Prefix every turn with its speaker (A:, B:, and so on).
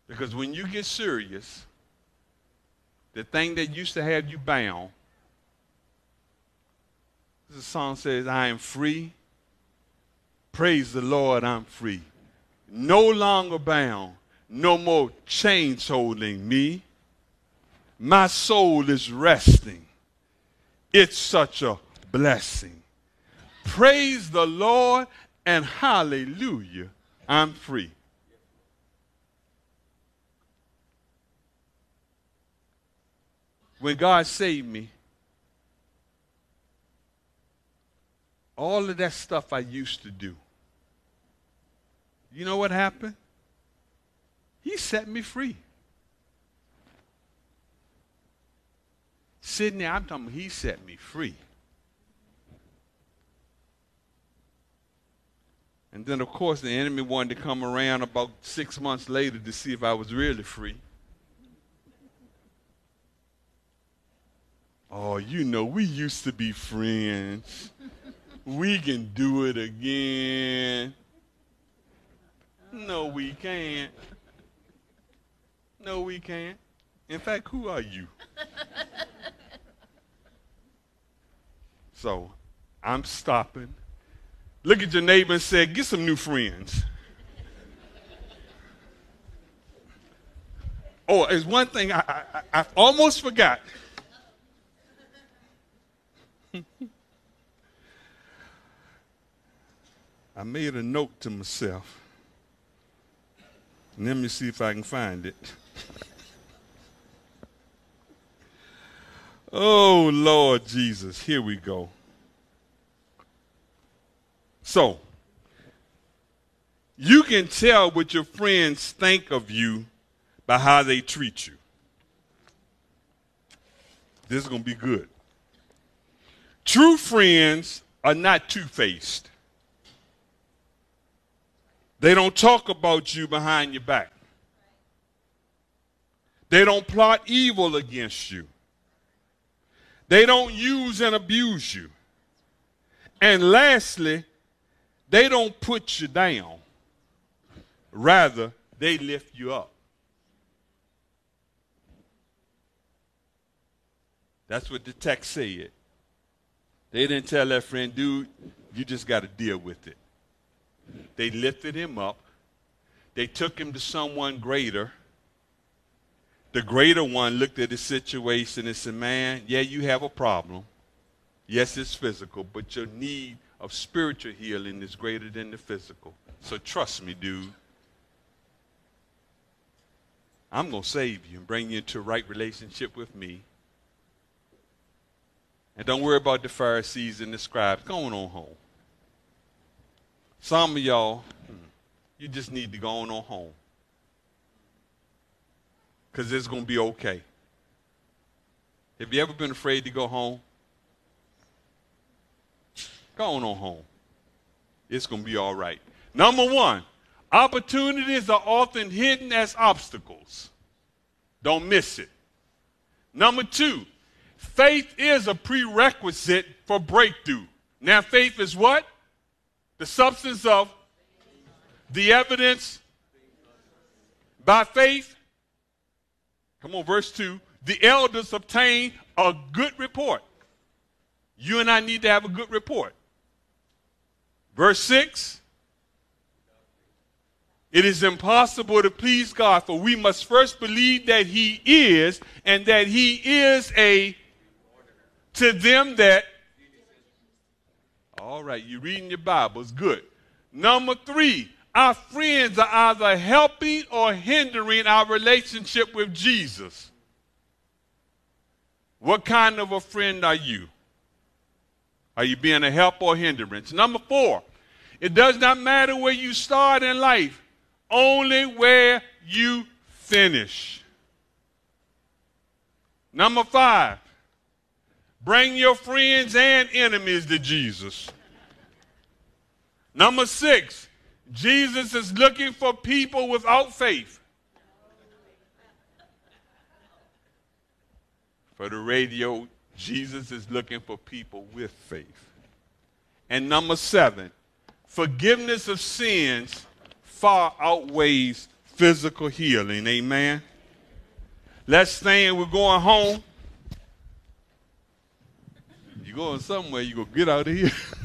A: Because when you get serious, the thing that used to have you bound, the song says, I am free. Praise the Lord, I'm free. No longer bound. No more chains holding me. My soul is resting. It's such a blessing. Praise the Lord and hallelujah, I'm free. When God saved me, all of that stuff I used to do, you know what happened? He set me free. Sitting there, I'm talking about he set me free. And then, of course, the enemy wanted to come around about 6 months later to see if I was really free. Oh, you know, we used to be friends. We can do it again. No, we can't. No, we can't. In fact, who are you? So, I'm stopping. Look at your neighbor and say, get some new friends. Oh, there's one thing I almost forgot. I made a note to myself. Let me see if I can find it. Oh, Lord Jesus, here we go. So, you can tell what your friends think of you by how they treat you. This is going to be good. True friends are not two-faced. They don't talk about you behind your back. They don't plot evil against you. They don't use and abuse you. And lastly, they don't put you down. Rather, they lift you up. That's what the text said. They didn't tell that friend, dude, you just got to deal with it. They lifted him up. They took him to someone greater. The greater one looked at the situation and said, man, yeah, you have a problem. Yes, it's physical, but your need of spiritual healing is greater than the physical. So trust me, dude. I'm going to save you and bring you into a right relationship with me. And don't worry about the Pharisees and the scribes. Go on home. Some of y'all, you just need to go on home. Because it's going to be okay. Have you ever been afraid to go home? Go on home. It's going to be all right. Number one, opportunities are often hidden as obstacles. Don't miss it. Number two, faith is a prerequisite for breakthrough. Now, faith is what? The substance of the evidence by faith. Come on, verse 2. The elders obtained a good report. You and I need to have a good report. Verse 6. It is impossible to please God, for we must first believe that he is, and that he is a to them that. All right, you're reading your Bibles. Good. Number 3. Our friends are either helping or hindering our relationship with Jesus. What kind of a friend are you? Are you being a help or hindrance? Number 4, it does not matter where you start in life, only where you finish. Number 5, bring your friends and enemies to Jesus. Number 6, Jesus is looking for people without faith. For the radio, Jesus is looking for people with faith. And number 7, forgiveness of sins far outweighs physical healing. Amen. Let's stand. We're going home. You're going somewhere. You're going to get out of here.